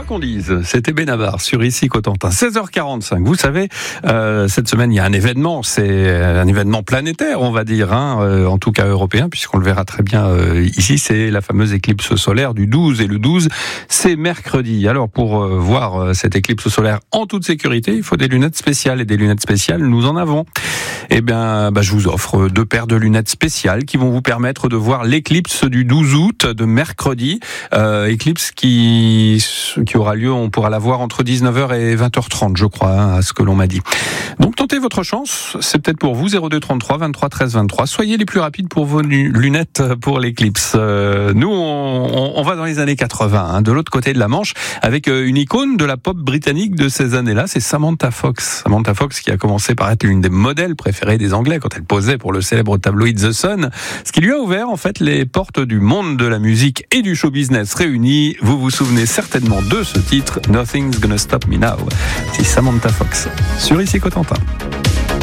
qu'on dise, c'était Benabar sur Ici Cotentin. 16h45, vous savez, cette semaine il y a un événement, c'est un événement planétaire on va dire, en tout cas européen, puisqu'on le verra très bien ici, c'est la fameuse éclipse solaire du 12, et le 12 c'est mercredi. Alors pour voir cette éclipse solaire en toute sécurité, il faut des lunettes spéciales, et des lunettes spéciales nous en avons. Eh bien, je vous offre 2 paires de lunettes spéciales qui vont vous permettre de voir l'éclipse du 12 août de mercredi, éclipse qui aura lieu, on pourra la voir entre 19h et 20h30 je crois, à ce que l'on m'a dit. Donc tentez votre chance, c'est peut-être pour vous. 02 33 23 13 23, soyez les plus rapides pour vos lunettes pour l'éclipse. Nous on va dans les années 80, de l'autre côté de la Manche, avec une icône de la pop britannique de ces années-là, c'est Samantha Fox. Samantha Fox qui a commencé par être l'une des modèles préférées des Anglais quand elle posait pour le célèbre tabloïd The Sun, ce qui lui a ouvert en fait les portes du monde de la musique et du show business réunis. Vous vous souvenez certainement de ce titre, Nothing's Gonna Stop Me Now. C'est Samantha Fox sur Ici Cotentin.